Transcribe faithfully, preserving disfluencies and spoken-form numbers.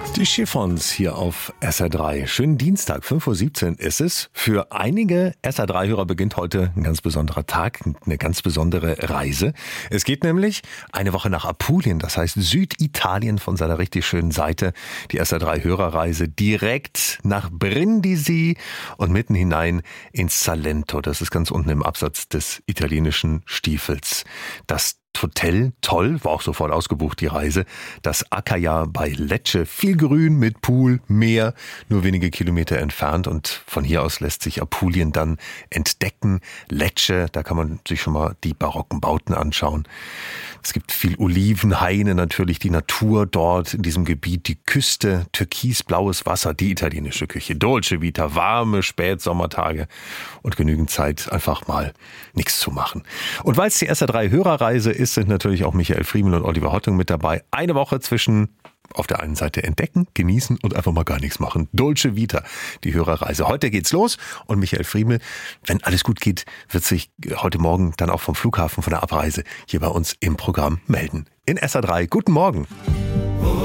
Die Chiffons hier auf S R drei. Schönen Dienstag, fünf Uhr siebzehn ist es. Für einige S R drei Hörer beginnt heute ein ganz besonderer Tag, eine ganz besondere Reise. Es geht nämlich eine Woche nach Apulien, das heißt Süditalien von seiner richtig schönen Seite. Die S R drei Hörerreise direkt nach Brindisi und mitten hinein ins Salento. Das ist ganz unten im Absatz des italienischen Stiefels. Das Hotel, toll, war auch sofort ausgebucht, die Reise. Das Accaia bei Lecce, viel Grün mit Pool, Meer, nur wenige Kilometer entfernt. Und von hier aus lässt sich Apulien dann entdecken. Lecce, da kann man sich schon mal die barocken Bauten anschauen. Es gibt viel Olivenhaine, natürlich die Natur dort in diesem Gebiet, die Küste, türkisblaues Wasser, die italienische Küche, Dolce Vita, warme Spätsommertage und genügend Zeit, einfach mal nichts zu machen. Und weil es die S R drei Hörerreise ist, sind natürlich auch Michael Friemel und Oliver Hottung mit dabei. Eine Woche zwischen auf der einen Seite entdecken, genießen und einfach mal gar nichts machen. Dolce Vita, die Hörerreise. Heute geht's los und Michael Friemel, wenn alles gut geht, wird sich heute Morgen dann auch vom Flughafen, von der Abreise hier bei uns im Programm melden. In S R drei. Guten Morgen.